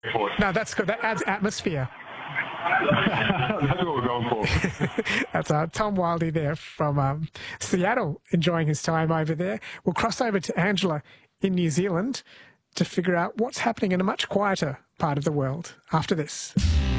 No, that's good. That adds atmosphere. That's what we're going for. That's Tom Wildey there from Seattle, enjoying his time over there. We'll cross over to Angela in New Zealand to figure out what's happening in a much quieter part of the world after this.